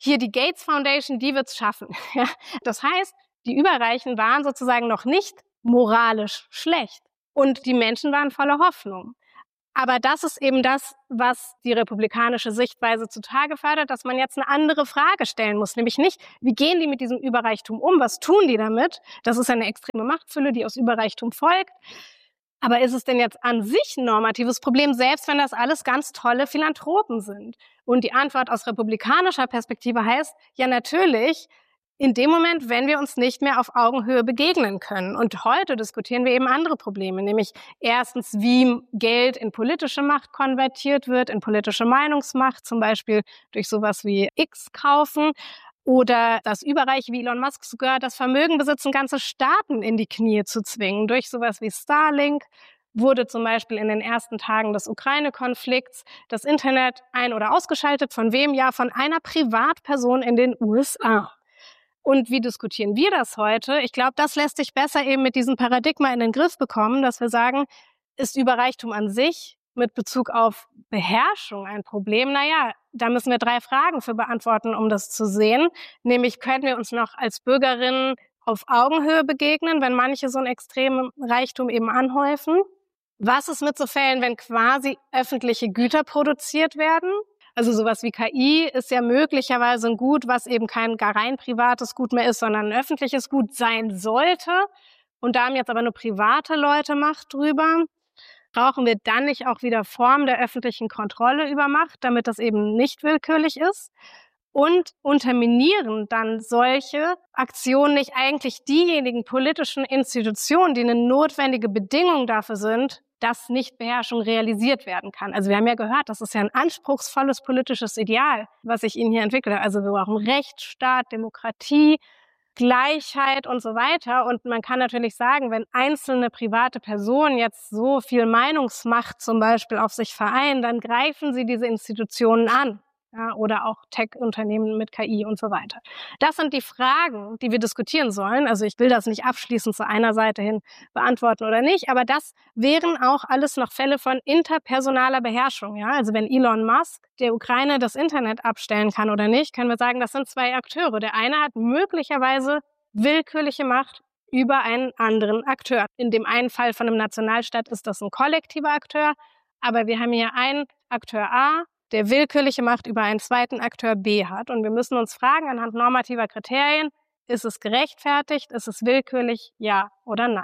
hier die Gates Foundation, die wird's schaffen. Ja, das heißt, die Überreichen waren sozusagen noch nicht moralisch schlecht und die Menschen waren voller Hoffnung. Aber das ist eben das, was die republikanische Sichtweise zutage fördert, dass man jetzt eine andere Frage stellen muss, nämlich nicht, wie gehen die mit diesem Überreichtum um, was tun die damit? Das ist eine extreme Machtfülle, die aus Überreichtum folgt. Aber ist es denn jetzt an sich ein normatives Problem, selbst wenn das alles ganz tolle Philanthropen sind? Und die Antwort aus republikanischer Perspektive heißt, ja natürlich, in dem Moment, wenn wir uns nicht mehr auf Augenhöhe begegnen können. Und heute diskutieren wir eben andere Probleme, nämlich erstens, wie Geld in politische Macht konvertiert wird, in politische Meinungsmacht, zum Beispiel durch sowas wie X kaufen. Oder dass Überreiche wie Elon Musk sogar das Vermögen besitzen, ganze Staaten in die Knie zu zwingen. Durch sowas wie Starlink wurde zum Beispiel in den ersten Tagen des Ukraine-Konflikts das Internet ein- oder ausgeschaltet. Von wem? Ja, von einer Privatperson in den USA. Und wie diskutieren wir das heute? Ich glaube, das lässt sich besser eben mit diesem Paradigma in den Griff bekommen, dass wir sagen, ist Überreichtum an sich mit Bezug auf Beherrschung ein Problem? Naja, da müssen wir 3 Fragen für beantworten, um das zu sehen. Nämlich, können wir uns noch als Bürgerinnen auf Augenhöhe begegnen, wenn manche so einen extremen Reichtum eben anhäufen? Was ist mit so Fällen, wenn quasi öffentliche Güter produziert werden? Also sowas wie KI ist ja möglicherweise ein Gut, was eben kein gar rein privates Gut mehr ist, sondern ein öffentliches Gut sein sollte. Und da haben jetzt aber nur private Leute Macht drüber. Brauchen wir dann nicht auch wieder Formen der öffentlichen Kontrolle über Macht, damit das eben nicht willkürlich ist? Und unterminieren dann solche Aktionen nicht eigentlich diejenigen politischen Institutionen, die eine notwendige Bedingung dafür sind, dass Nichtbeherrschung realisiert werden kann? Also wir haben ja gehört, das ist ja ein anspruchsvolles politisches Ideal, was ich Ihnen hier entwickle. Also wir brauchen Rechtsstaat, Demokratie, Gleichheit und so weiter. Und man kann natürlich sagen, wenn einzelne private Personen jetzt so viel Meinungsmacht zum Beispiel auf sich vereinen, dann greifen sie diese Institutionen an. Ja, oder auch Tech-Unternehmen mit KI und so weiter. Das sind die Fragen, die wir diskutieren sollen. Also ich will das nicht abschließend zu einer Seite hin beantworten oder nicht, aber das wären auch alles noch Fälle von interpersonaler Beherrschung. Ja? Also wenn Elon Musk der Ukraine das Internet abstellen kann oder nicht, können wir sagen, das sind 2 Akteure. Der eine hat möglicherweise willkürliche Macht über einen anderen Akteur. In dem einen Fall von einem Nationalstaat ist das ein kollektiver Akteur, aber wir haben hier einen Akteur A, der willkürliche Macht über einen zweiten Akteur B hat. Und wir müssen uns fragen, anhand normativer Kriterien, ist es gerechtfertigt, ist es willkürlich, ja oder nein?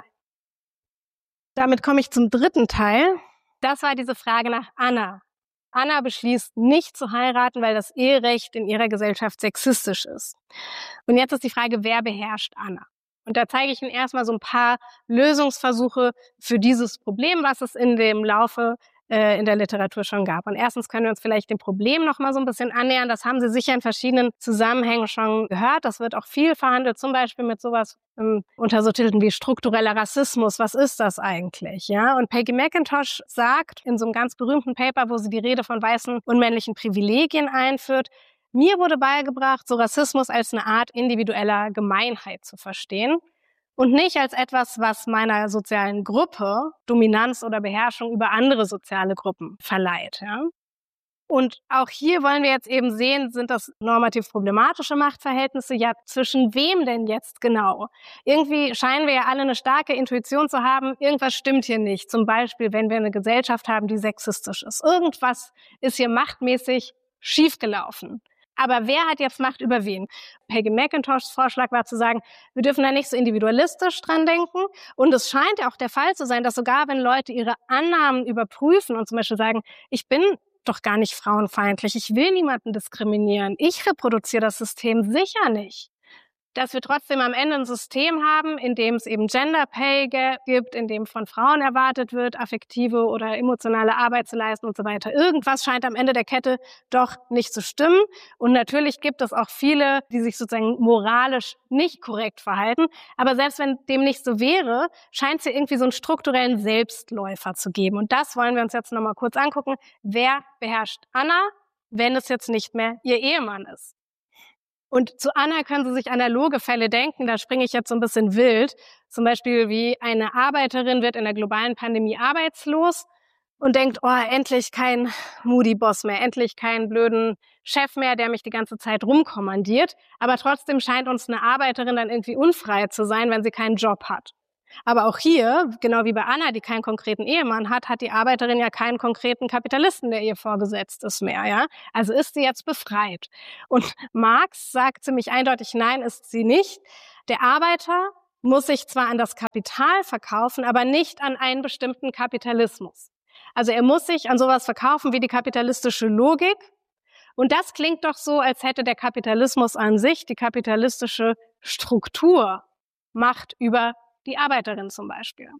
Damit komme ich zum 3. Teil. Das war diese Frage nach Anna. Anna beschließt, nicht zu heiraten, weil das Eherecht in ihrer Gesellschaft sexistisch ist. Und jetzt ist die Frage, wer beherrscht Anna? Und da zeige ich Ihnen erstmal so ein paar Lösungsversuche für dieses Problem, was es in dem Laufe in der Literatur schon gab. Und erstens können wir uns vielleicht dem Problem noch mal so ein bisschen annähern. Das haben Sie sicher in verschiedenen Zusammenhängen schon gehört. Das wird auch viel verhandelt, zum Beispiel mit sowas unter so Titeln wie struktureller Rassismus. Was ist das eigentlich? Ja? Und Peggy McIntosh sagt in so einem ganz berühmten Paper, wo sie die Rede von weißen und männlichen Privilegien einführt, mir wurde beigebracht, so Rassismus als eine Art individueller Gemeinheit zu verstehen. Und nicht als etwas, was meiner sozialen Gruppe Dominanz oder Beherrschung über andere soziale Gruppen verleiht. Ja? Und auch hier wollen wir jetzt eben sehen, sind das normativ problematische Machtverhältnisse? Ja, zwischen wem denn jetzt genau? Irgendwie scheinen wir ja alle eine starke Intuition zu haben, irgendwas stimmt hier nicht. Zum Beispiel, wenn wir eine Gesellschaft haben, die sexistisch ist. Irgendwas ist hier machtmäßig schiefgelaufen. Aber wer hat jetzt Macht über wen? Peggy McIntoshs Vorschlag war zu sagen, wir dürfen da nicht so individualistisch dran denken. Und es scheint ja auch der Fall zu sein, dass sogar wenn Leute ihre Annahmen überprüfen und zum Beispiel sagen, ich bin doch gar nicht frauenfeindlich, ich will niemanden diskriminieren, ich reproduziere das System sicher nicht. Dass wir trotzdem am Ende ein System haben, in dem es eben Gender Pay gibt, in dem von Frauen erwartet wird, affektive oder emotionale Arbeit zu leisten und so weiter. Irgendwas scheint am Ende der Kette doch nicht zu stimmen. Und natürlich gibt es auch viele, die sich sozusagen moralisch nicht korrekt verhalten. Aber selbst wenn dem nicht so wäre, scheint es hier irgendwie so einen strukturellen Selbstläufer zu geben. Und das wollen wir uns jetzt nochmal kurz angucken. Wer beherrscht Anna, wenn es jetzt nicht mehr ihr Ehemann ist? Und zu Anna können Sie sich analoge Fälle denken, da springe ich jetzt so ein bisschen wild. Zum Beispiel wie eine Arbeiterin wird in der globalen Pandemie arbeitslos und denkt, oh, endlich kein Moody-Boss mehr, endlich keinen blöden Chef mehr, der mich die ganze Zeit rumkommandiert. Aber trotzdem scheint uns eine Arbeiterin dann irgendwie unfrei zu sein, wenn sie keinen Job hat. Aber auch hier, genau wie bei Anna, die keinen konkreten Ehemann hat, hat die Arbeiterin ja keinen konkreten Kapitalisten, der ihr vorgesetzt ist mehr, ja? Also ist sie jetzt befreit. Und Marx sagt ziemlich eindeutig, nein, ist sie nicht. Der Arbeiter muss sich zwar an das Kapital verkaufen, aber nicht an einen bestimmten Kapitalismus. Also er muss sich an sowas verkaufen wie die kapitalistische Logik. Und das klingt doch so, als hätte der Kapitalismus an sich, die kapitalistische Struktur, Macht über die Arbeiterin zum Beispiel.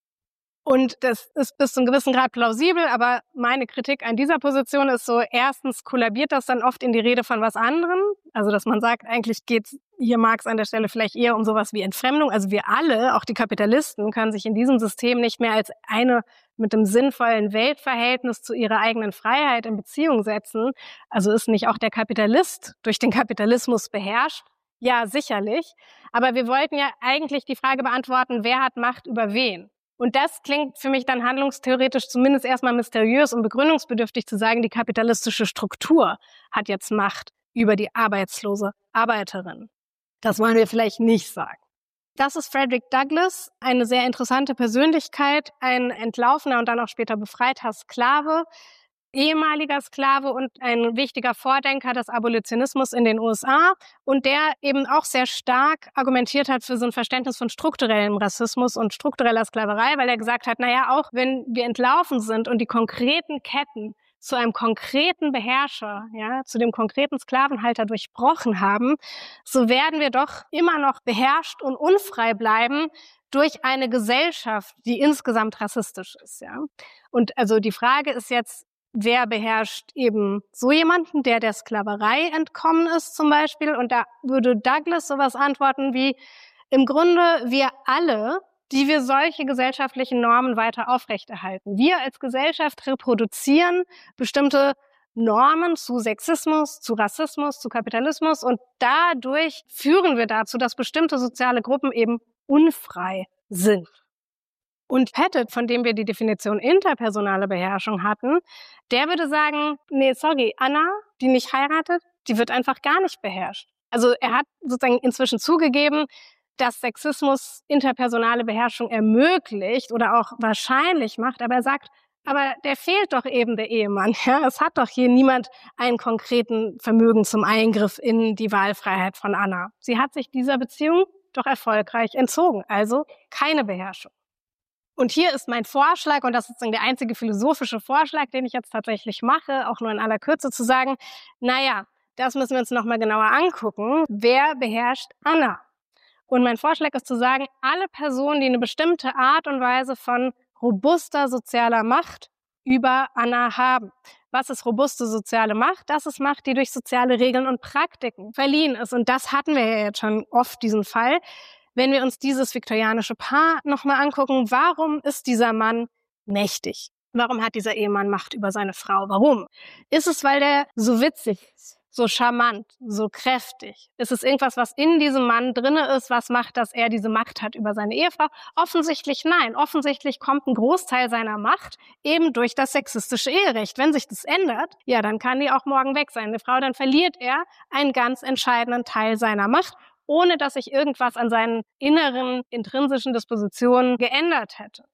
Und das ist bis zu einem gewissen Grad plausibel, aber meine Kritik an dieser Position ist so, erstens kollabiert das dann oft in die Rede von was anderem. Also dass man sagt, eigentlich geht hier Marx an der Stelle vielleicht eher um sowas wie Entfremdung. Also wir alle, auch die Kapitalisten, können sich in diesem System nicht mehr als eine mit dem sinnvollen Weltverhältnis zu ihrer eigenen Freiheit in Beziehung setzen. Also ist nicht auch der Kapitalist durch den Kapitalismus beherrscht? Ja, sicherlich. Aber wir wollten ja eigentlich die Frage beantworten, wer hat Macht über wen? Und das klingt für mich dann handlungstheoretisch zumindest erstmal mysteriös und begründungsbedürftig zu sagen, die kapitalistische Struktur hat jetzt Macht über die arbeitslose Arbeiterin. Das wollen wir vielleicht nicht sagen. Das ist Frederick Douglass, eine sehr interessante Persönlichkeit, ein entlaufener und dann auch später befreiter Sklave, ehemaliger Sklave und ein wichtiger Vordenker des Abolitionismus in den USA und der eben auch sehr stark argumentiert hat für so ein Verständnis von strukturellem Rassismus und struktureller Sklaverei, weil er gesagt hat, naja, auch wenn wir entlaufen sind und die konkreten Ketten zu einem konkreten Beherrscher, ja, zu dem konkreten Sklavenhalter durchbrochen haben, so werden wir doch immer noch beherrscht und unfrei bleiben durch eine Gesellschaft, die insgesamt rassistisch ist, ja. Und also die Frage ist jetzt, wer beherrscht eben so jemanden, der Sklaverei entkommen ist zum Beispiel? Und da würde Douglass sowas antworten wie, im Grunde wir alle, die wir solche gesellschaftlichen Normen weiter aufrechterhalten. Wir als Gesellschaft reproduzieren bestimmte Normen zu Sexismus, zu Rassismus, zu Kapitalismus und dadurch führen wir dazu, dass bestimmte soziale Gruppen eben unfrei sind. Und Pettit, von dem wir die Definition interpersonale Beherrschung hatten, der würde sagen, nee, sorry, Anna, die nicht heiratet, die wird einfach gar nicht beherrscht. Also er hat sozusagen inzwischen zugegeben, dass Sexismus interpersonale Beherrschung ermöglicht oder auch wahrscheinlich macht, aber er sagt, aber der fehlt doch eben der Ehemann. Ja? Es hat doch hier niemand einen konkreten Vermögen zum Eingriff in die Wahlfreiheit von Anna. Sie hat sich dieser Beziehung doch erfolgreich entzogen, also keine Beherrschung. Und hier ist mein Vorschlag, und das ist sozusagen der einzige philosophische Vorschlag, den ich jetzt tatsächlich mache, auch nur in aller Kürze zu sagen, naja, das müssen wir uns nochmal genauer angucken. Wer beherrscht Anna? Und mein Vorschlag ist zu sagen, alle Personen, die eine bestimmte Art und Weise von robuster sozialer Macht über Anna haben. Was ist robuste soziale Macht? Das ist Macht, die durch soziale Regeln und Praktiken verliehen ist. Und das hatten wir ja jetzt schon oft, diesen Fall. Wenn wir uns dieses viktorianische Paar nochmal angucken, warum ist dieser Mann mächtig? Warum hat dieser Ehemann Macht über seine Frau? Warum? Ist es, weil der so witzig ist, so charmant, so kräftig? Ist es irgendwas, was in diesem Mann drinne ist, was macht, dass er diese Macht hat über seine Ehefrau? Offensichtlich nein. Offensichtlich kommt ein Großteil seiner Macht eben durch das sexistische Eherecht. Wenn sich das ändert, ja, dann kann die auch morgen weg sein. Eine Frau, dann verliert er einen ganz entscheidenden Teil seiner Macht, ohne dass sich irgendwas an seinen inneren, intrinsischen Dispositionen geändert hätte.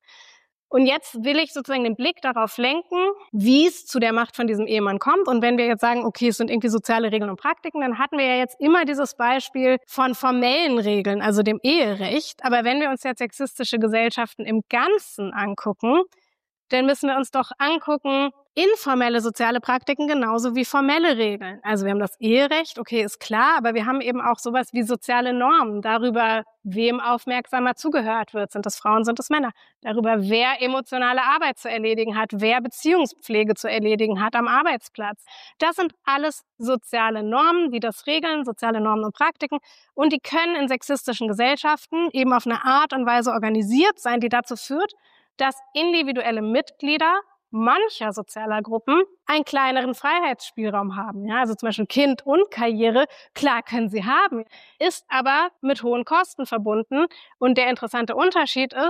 Und jetzt will ich sozusagen den Blick darauf lenken, wie es zu der Macht von diesem Ehemann kommt. Und wenn wir jetzt sagen, okay, es sind irgendwie soziale Regeln und Praktiken, dann hatten wir ja jetzt immer dieses Beispiel von formellen Regeln, also dem Eherecht. Aber wenn wir uns jetzt sexistische Gesellschaften im Ganzen angucken, dann müssen wir uns doch angucken, informelle soziale Praktiken genauso wie formelle Regeln. Also wir haben das Eherecht, okay, ist klar, aber wir haben eben auch sowas wie soziale Normen darüber, wem aufmerksamer zugehört wird. Sind das Frauen, sind das Männer? Darüber, wer emotionale Arbeit zu erledigen hat, wer Beziehungspflege zu erledigen hat am Arbeitsplatz. Das sind alles soziale Normen, die das regeln, soziale Normen und Praktiken. Und die können in sexistischen Gesellschaften eben auf eine Art und Weise organisiert sein, die dazu führt, dass individuelle Mitglieder mancher sozialer Gruppen einen kleineren Freiheitsspielraum haben. Ja, also zum Beispiel Kind und Karriere, klar können sie haben, ist aber mit hohen Kosten verbunden. Und der interessante Unterschied ist,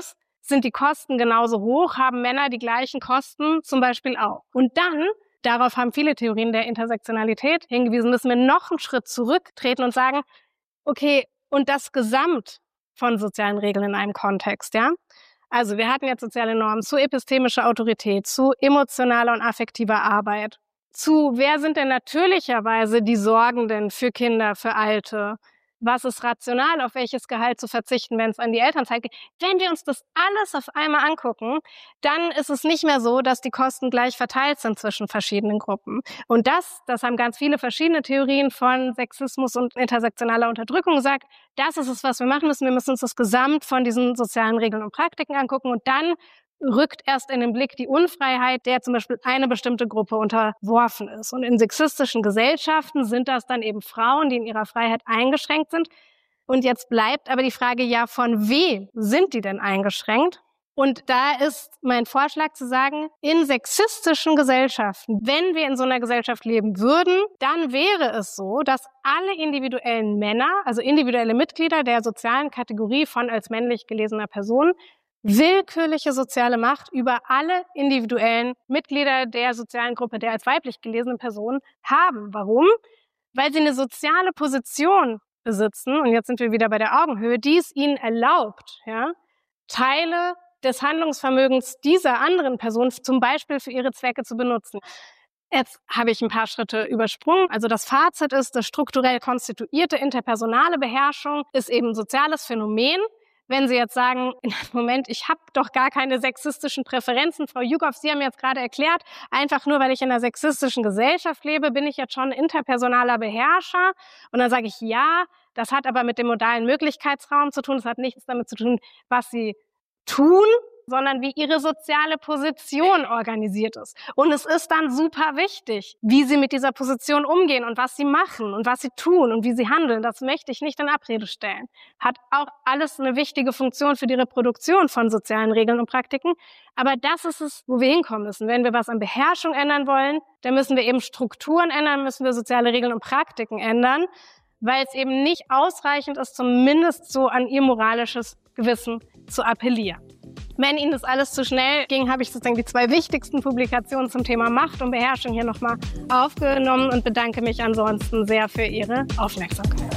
sind die Kosten genauso hoch, haben Männer die gleichen Kosten zum Beispiel auch. Und dann, darauf haben viele Theorien der Intersektionalität hingewiesen, müssen wir noch einen Schritt zurücktreten und sagen, okay, und das Gesamt von sozialen Regeln in einem Kontext, ja? Also wir hatten jetzt soziale Normen zu epistemischer Autorität, zu emotionaler und affektiver Arbeit, zu wer sind denn natürlicherweise die Sorgenden für Kinder, für Alte, was ist rational, auf welches Gehalt zu verzichten, wenn es an die Elternzeit geht. Wenn wir uns das alles auf einmal angucken, dann ist es nicht mehr so, dass die Kosten gleich verteilt sind zwischen verschiedenen Gruppen. Und das haben ganz viele verschiedene Theorien von Sexismus und intersektionaler Unterdrückung gesagt. Das ist es, was wir machen müssen. Wir müssen uns das Gesamt von diesen sozialen Regeln und Praktiken angucken und dann rückt erst in den Blick die Unfreiheit, der zum Beispiel eine bestimmte Gruppe unterworfen ist. Und in sexistischen Gesellschaften sind das dann eben Frauen, die in ihrer Freiheit eingeschränkt sind. Und jetzt bleibt aber die Frage, ja, von wem sind die denn eingeschränkt? Und da ist mein Vorschlag zu sagen, in sexistischen Gesellschaften, wenn wir in so einer Gesellschaft leben würden, dann wäre es so, dass alle individuellen Männer, also individuelle Mitglieder der sozialen Kategorie von als männlich gelesener Person, willkürliche soziale Macht über alle individuellen Mitglieder der sozialen Gruppe der als weiblich gelesenen Person haben. Warum? Weil sie eine soziale Position besitzen, und jetzt sind wir wieder bei der Augenhöhe, die es ihnen erlaubt, ja, Teile des Handlungsvermögens dieser anderen Person zum Beispiel für ihre Zwecke zu benutzen. Jetzt habe ich ein paar Schritte übersprungen. Also das Fazit ist, dass strukturell konstituierte interpersonale Beherrschung ist eben ein soziales Phänomen. Wenn Sie jetzt sagen, Moment, ich habe doch gar keine sexistischen Präferenzen, Frau Jugow, Sie haben jetzt gerade erklärt, einfach nur, weil ich in einer sexistischen Gesellschaft lebe, bin ich jetzt schon interpersonaler Beherrscher. Und dann sage ich, ja, das hat aber mit dem modalen Möglichkeitsraum zu tun, das hat nichts damit zu tun, was Sie tun, sondern wie ihre soziale Position organisiert ist. Und es ist dann super wichtig, wie sie mit dieser Position umgehen und was sie machen und was sie tun und wie sie handeln. Das möchte ich nicht in Abrede stellen. Hat auch alles eine wichtige Funktion für die Reproduktion von sozialen Regeln und Praktiken. Aber das ist es, wo wir hinkommen müssen. Wenn wir was an Beherrschung ändern wollen, dann müssen wir eben Strukturen ändern, müssen wir soziale Regeln und Praktiken ändern, weil es eben nicht ausreichend ist, zumindest so an ihr moralisches Gewissen zu appellieren. Wenn Ihnen das alles zu schnell ging, habe ich sozusagen die 2 wichtigsten Publikationen zum Thema Macht und Beherrschung hier nochmal aufgenommen und bedanke mich ansonsten sehr für Ihre Aufmerksamkeit.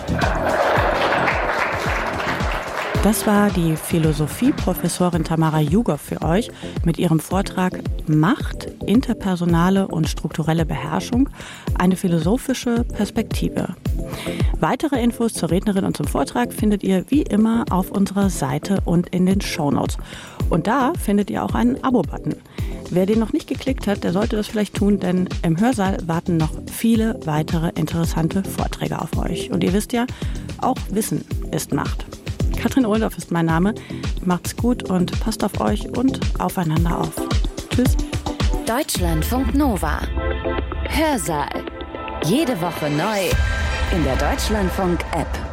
Das war die Philosophie-Professorin Tamara Jugow für euch mit ihrem Vortrag Macht, interpersonale und strukturelle Beherrschung, eine philosophische Perspektive. Weitere Infos zur Rednerin und zum Vortrag findet ihr wie immer auf unserer Seite und in den Shownotes. Und da findet ihr auch einen Abo-Button. Wer den noch nicht geklickt hat, der sollte das vielleicht tun, denn im Hörsaal warten noch viele weitere interessante Vorträge auf euch. Und ihr wisst ja, auch Wissen ist Macht. Katrin Ohldorf ist mein Name. Macht's gut und passt auf euch und aufeinander auf. Tschüss. Deutschlandfunk Nova. Hörsaal. Jede Woche neu in der Deutschlandfunk-App.